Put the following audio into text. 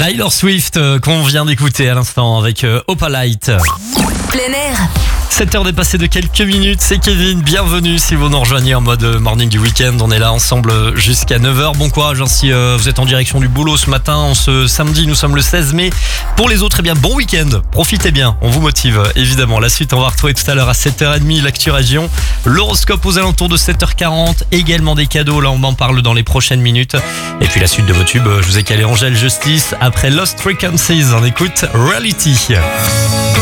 Taylor Swift qu'on vient d'écouter à l'instant avec Opalite. Plein air. 7h dépassées de quelques minutes, c'est Kevin, bienvenue si vous nous rejoignez en mode morning du week-end, on est là ensemble jusqu'à 9h, bon courage si vous êtes en direction du boulot ce matin, en ce samedi, nous sommes le 16 mai, pour les autres, eh bien bon week-end, profitez bien, on vous motive évidemment, la suite on va retrouver tout à l'heure à 7h30 l'actu région, l'horoscope aux alentours de 7h40, également des cadeaux, là on en parle dans les prochaines minutes, et puis la suite de vos tubes, je vous ai calé Angèle Justice, après Lost Frequencies, on écoute Reality.